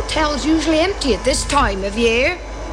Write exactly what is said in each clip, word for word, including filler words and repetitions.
hotel's usually empty at this time of year.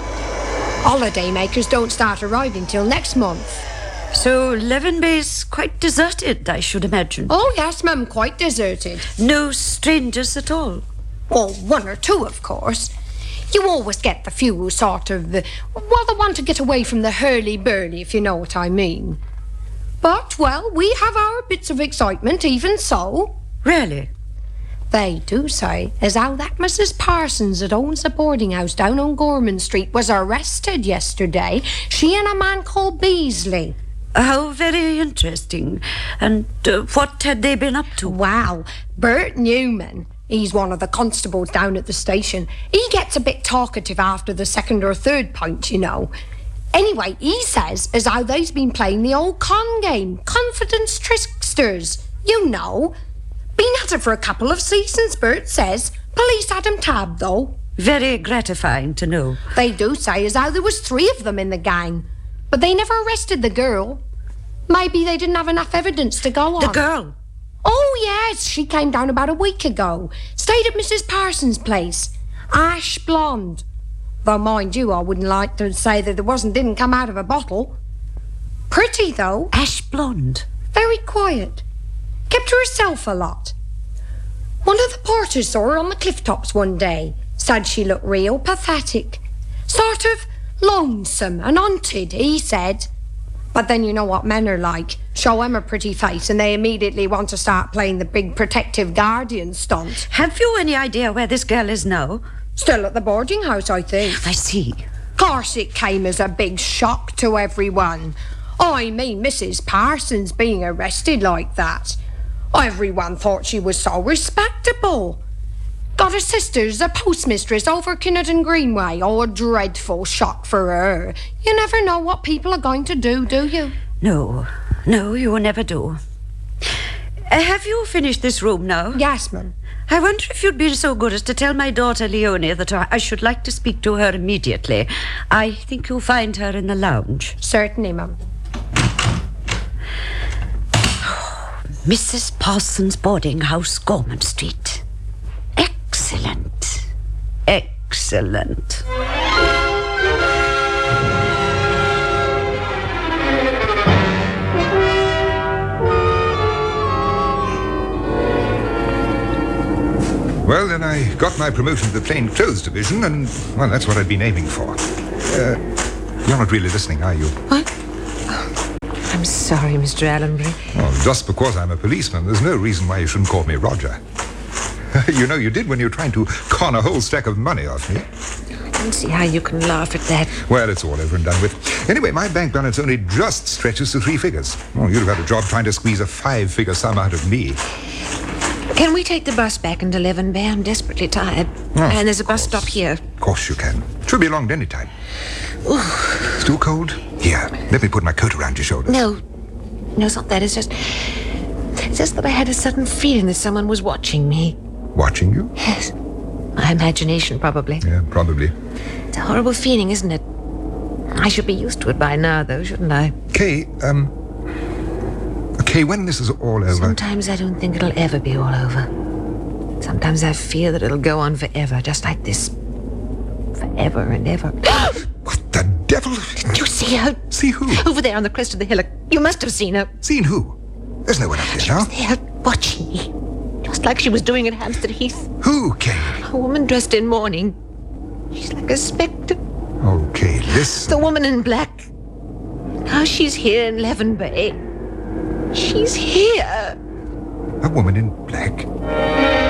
Holidaymakers don't start arriving till next month. So Leven Bay's quite deserted, I should imagine. Oh, yes, ma'am, quite deserted. No strangers at all? Well, one or two, of course. You always get the few who sort of, uh, well, they want to get away from the hurly-burly, if you know what I mean. But, well, we have our bits of excitement, even so. Really? They do say as how that Missus Parsons that owns the boarding house down on Gorman Street was arrested yesterday. She and a man called Beasley. How very interesting. And uh, what had they been up to? Wow, Bert Newman, he's one of the constables down at the station. He gets a bit talkative after the second or third pint, you know. Anyway, he says as how they's been playing the old con game, confidence tricksters, you know. Been at it for a couple of seasons, Bert says. Police had him tabbed, though. Very gratifying to know. They do say as how there was three of them in the gang, but they never arrested the girl. Maybe they didn't have enough evidence to go on. The girl? Oh, yes, she came down about a week ago. Stayed at Missus Parsons' place. Ash blonde. Though, mind you, I wouldn't like to say that it wasn't didn't come out of a bottle. Pretty, though. Ash blonde? Very quiet. Kept to herself a lot. One of the porters saw her on the cliff tops one day. Said she looked real pathetic. Sort of lonesome and haunted, he said. But then you know what men are like. Show them a pretty face and they immediately want to start playing the big protective guardian stunt. Have you any idea where this girl is now? Still at the boarding house, I think. I see. Course it came as a big shock to everyone. I mean, Missus Parsons being arrested like that. Everyone thought she was so respectable. Got her sister's a postmistress over Kinnerton Greenway. Oh, a dreadful shock for her. You never know what people are going to do, do you? No, no, you never do. Uh, have you finished this room now? Yes, ma'am. I wonder if you'd be so good as to tell my daughter Leonie that I, I should like to speak to her immediately. I think you'll find her in the lounge. Certainly, ma'am. Missus Parsons' boarding house, Gorman Street. Excellent. Excellent. Well, then I got my promotion to the plain clothes division, and, well, that's what I'd been aiming for. Uh, you're not really listening, are you? What? I'm sorry, Mister Allenbury. Well, just because I'm a policeman, there's no reason why you shouldn't call me Roger. You know, you did when you were trying to con a whole stack of money off me. I don't see how you can laugh at that. Well, it's all over and done with. Anyway, my bank balance only just stretches to three figures. Well, you'd have had a job trying to squeeze a five-figure sum out of me. Can we take the bus back into Leven Bay? I'm desperately tired. Oh, and there's a bus stop here. Of course you can. Should be along any time. Ooh. Still cold? Here, let me put my coat around your shoulders. No. No, it's not that. It's just... It's just that I had a sudden feeling that someone was watching me. Watching you? Yes. My imagination, probably. Yeah, probably. It's a horrible feeling, isn't it? I should be used to it by now, though, shouldn't I? Kay, um... Kay, when this is all over... Sometimes I don't think it'll ever be all over. Sometimes I fear that it'll go on forever, just like this. Forever and ever. What the devil? Didn't you see her? See who? Over there on the crest of the hillock. You must have seen her. Seen who? There's no one up there She now. was there, watching me. Just like she was doing at Hampstead Heath. Who, Kay? A woman dressed in mourning. She's like a spectre. Okay, listen. The woman in black. Now she's here in Leven Bay. She's here. A woman in black?